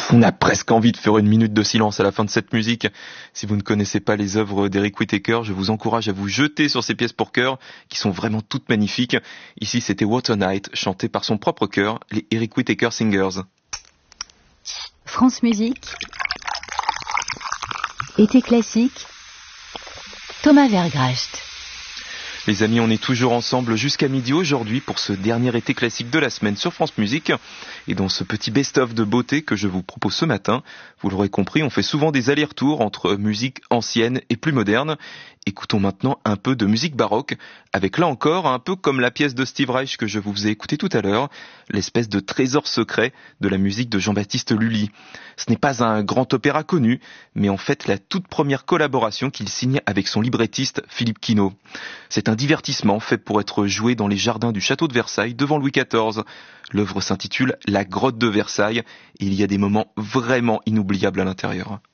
On a presque envie de faire une minute de silence à la fin de cette musique. Si vous ne connaissez pas les œuvres d'Eric Whittaker, je vous encourage à vous jeter sur ces pièces pour chœur, qui sont vraiment toutes magnifiques. Ici, c'était Water Night, chanté par son propre chœur, les Eric Whittaker Singers. France Musique, été classique, Thomas Vergracht. Les amis, on est toujours ensemble jusqu'à midi aujourd'hui pour ce dernier été classique de la semaine sur France Musique. Et dans ce petit best-of de beauté que je vous propose ce matin, vous l'aurez compris, on fait souvent des allers-retours entre musique ancienne et plus moderne. Écoutons maintenant un peu de musique baroque, avec là encore, un peu comme la pièce de Steve Reich que je vous faisais écouter tout à l'heure, l'espèce de trésor secret de la musique de Jean-Baptiste Lully. Ce n'est pas un grand opéra connu, mais en fait la toute première collaboration qu'il signe avec son librettiste Philippe Quinault. C'est un divertissement fait pour être joué dans les jardins du château de Versailles devant Louis XIV. L'œuvre s'intitule La Grotte de Versailles et il y a des moments vraiment inoubliables à l'intérieur.